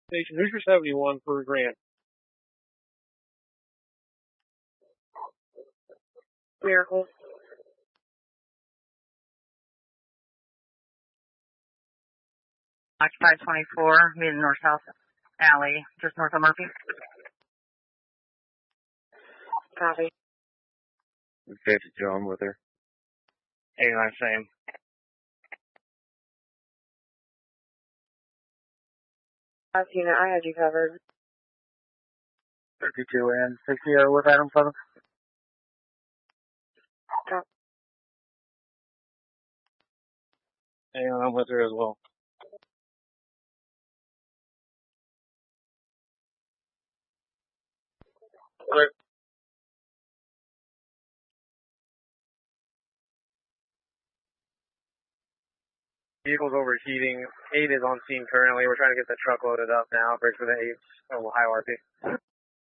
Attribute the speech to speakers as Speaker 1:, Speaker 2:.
Speaker 1: Station Hoosier 71 for Grant.
Speaker 2: Miracle. Occupied 24, meeting North-South Alley, just north of Murphy. Copy.
Speaker 3: Okay, John with her.
Speaker 1: 89, same.
Speaker 2: Last unit, I had you covered.
Speaker 3: 32 and 60 with Adam 7.
Speaker 2: Copy.
Speaker 1: And I'm with her as well.
Speaker 3: Great.
Speaker 1: Vehicle's overheating. 8 is on scene currently. We're trying to get the truck loaded up now. Bridge for the 8. Oh, high RP.